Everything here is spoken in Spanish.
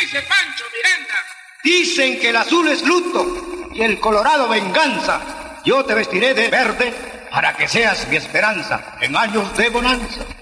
dice Pancho Miranda? Dicen que el azul es luto y el colorado venganza. Yo te vestiré de verde para que seas mi esperanza en años de bonanza.